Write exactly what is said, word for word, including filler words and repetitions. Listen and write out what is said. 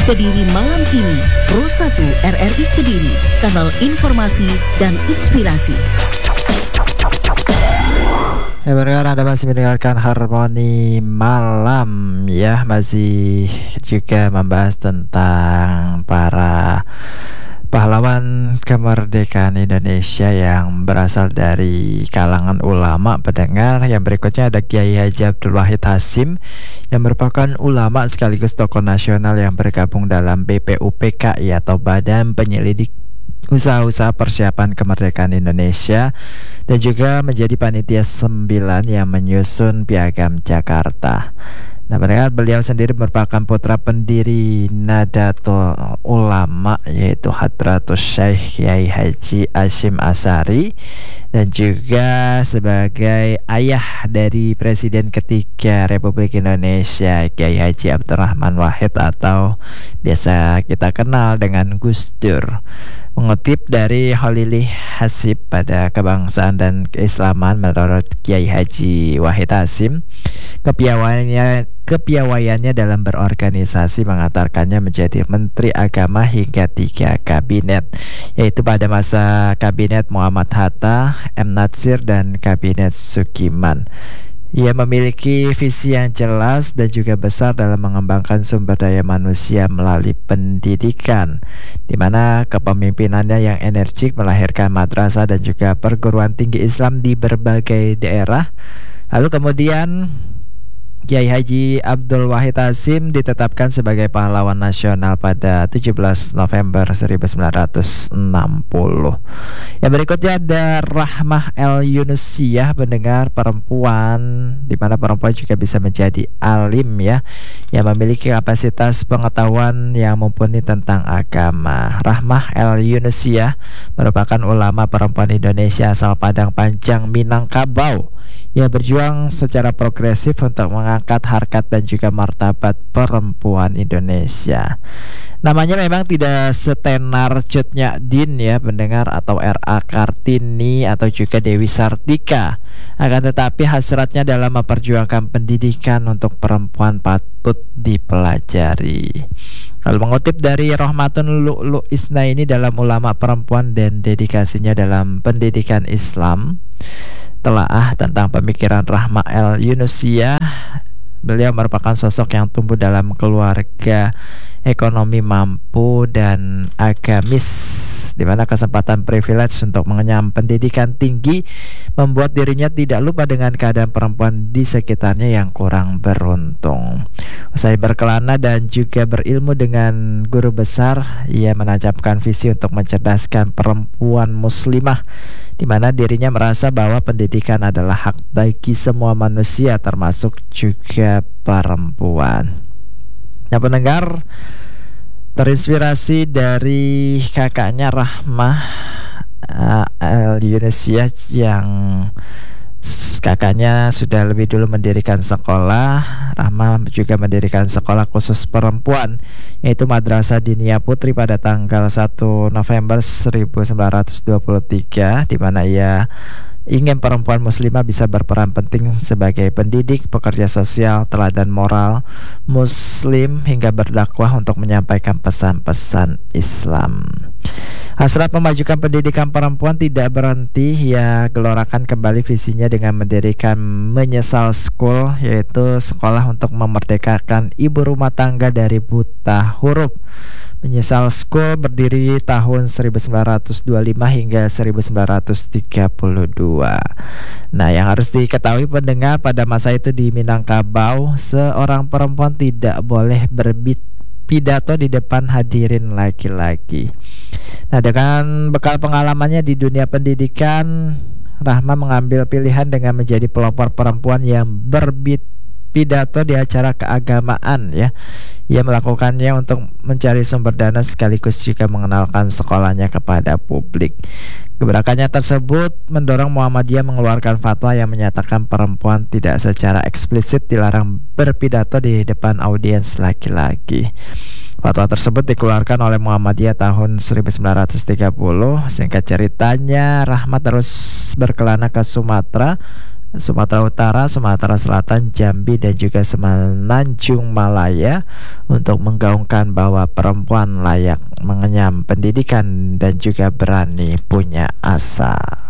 Kediri malam ini, Pro satu R R I Kediri, kanal informasi dan inspirasi. Ya, pendengar, Anda masih mendengarkan Harmoni Malam ya, masih juga membahas tentang para pahlawan kemerdekaan Indonesia yang berasal dari kalangan ulama. Pendengar, yang berikutnya ada Kiai Haji Abdul Wahid Hasyim yang merupakan ulama sekaligus tokoh nasional yang bergabung dalam B P U P K I atau Badan Penyelidik Usaha-usaha Persiapan Kemerdekaan Indonesia, dan juga menjadi panitia sembilan yang menyusun Piagam Jakarta. Nah, pendengar, beliau sendiri merupakan putra pendiri Nadatul Ulama, yaitu Hadratus Syekh Kiai Haji Hasyim Asy'ari, dan juga sebagai ayah dari Presiden ketiga Republik Indonesia Kiai Haji Abdurrahman Wahid atau biasa kita kenal dengan Gus Dur. Mengutip dari Holili Hasib pada Kebangsaan dan Keislaman, menurut Kiai Haji Wahid Hasyim, kepiawaiannya kepiawaiannya dalam berorganisasi mengantarkannya menjadi Menteri Agama hingga tiga kabinet, yaitu pada masa Kabinet Muhammad Hatta, M. Natsir, dan Kabinet Sukiman. Ia memiliki visi yang jelas dan juga besar dalam mengembangkan sumber daya manusia melalui pendidikan, di mana kepemimpinannya yang energik melahirkan madrasah dan juga perguruan tinggi Islam di berbagai daerah. Lalu kemudian Kiai Haji Abdul Wahid Hasyim ditetapkan sebagai pahlawan nasional pada tujuh belas November seribu sembilan ratus enam puluh. Yang berikutnya ada Rahmah El Yunusiyah, pendengar, perempuan, di mana perempuan juga bisa menjadi alim ya, yang memiliki kapasitas pengetahuan yang mumpuni tentang agama. Rahmah El Yunusiyah merupakan ulama perempuan Indonesia asal Padang Panjang, Minangkabau, yang berjuang secara progresif untuk mengangkat harkat dan juga martabat perempuan Indonesia. Namanya memang tidak setenar Cut Nyak-Din ya, pendengar, atau R A Kartini atau juga Dewi Sartika. Akan tetapi hasratnya dalam memperjuangkan pendidikan untuk perempuan patut dipelajari. Kalau mengutip dari Rohmatun Lu'lu' Isnaini dalam ulama perempuan dan dedikasinya dalam pendidikan Islam, telaah tentang pemikiran Rahmah El Yunusiyah, beliau merupakan sosok yang tumbuh dalam keluarga ekonomi mampu dan agamis, di mana kesempatan privilege untuk mengenyam pendidikan tinggi membuat dirinya tidak lupa dengan keadaan perempuan di sekitarnya yang kurang beruntung. Usai berkelana dan juga berilmu dengan guru besar, ia menancapkan visi untuk mencerdaskan perempuan muslimah, di mana dirinya merasa bahwa pendidikan adalah hak bagi semua manusia, termasuk juga perempuan. Nah, pendengar, terinspirasi dari kakaknya Rahmah uh, El Yunusiyah yang kakaknya sudah lebih dulu mendirikan sekolah, Rahmah juga mendirikan sekolah khusus perempuan, yaitu Madrasah Diniyah Putri pada tanggal satu November seribu sembilan ratus dua puluh tiga, di mana ia ingin perempuan muslimah bisa berperan penting sebagai pendidik, pekerja sosial, teladan moral muslim, hingga berdakwah untuk menyampaikan pesan-pesan Islam. Hasrat memajukan pendidikan perempuan tidak berhenti. Ia gelorakan kembali visinya dengan mendirikan Menyesal School, yaitu sekolah untuk memerdekakan ibu rumah tangga dari buta huruf. Menyesal School berdiri tahun seribu sembilan ratus dua puluh lima hingga seribu sembilan ratus tiga puluh dua. Nah, yang harus diketahui pendengar, pada masa itu di Minangkabau, seorang perempuan tidak boleh berpidato di depan hadirin laki-laki. Nah, dengan bekal pengalamannya di dunia pendidikan, Rahma mengambil pilihan dengan menjadi pelopor perempuan yang berbit pidato di acara keagamaan ya. Ia melakukannya untuk mencari sumber dana sekaligus juga mengenalkan sekolahnya kepada publik. Gebrakannya tersebut mendorong Muhammadiyah mengeluarkan fatwa yang menyatakan perempuan tidak secara eksplisit dilarang berpidato di depan audiens laki-laki. Fatwa tersebut dikeluarkan oleh Muhammadiyah tahun seribu sembilan ratus tiga puluh. Singkat ceritanya, Rahmat terus berkelana ke Sumatera Sumatera Utara, Sumatera Selatan, Jambi, dan juga Semenanjung Malaya untuk menggaungkan bahwa perempuan layak mengenyam pendidikan dan juga berani punya asa.